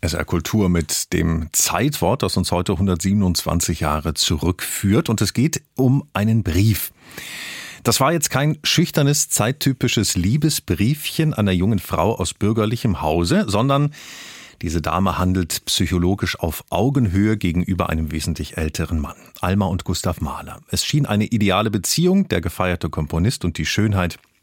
SR Kultur mit dem Zeitwort, das uns heute 127 Jahre zurückführt. Und es geht um einen Brief. Das war jetzt kein schüchternes, zeittypisches Liebesbriefchen einer jungen Frau aus bürgerlichem Hause, sondern diese Dame handelt psychologisch auf Augenhöhe gegenüber einem wesentlich älteren Mann. Alma und Gustav Mahler. Es schien eine ideale Beziehung, der gefeierte Komponist und die Schönheit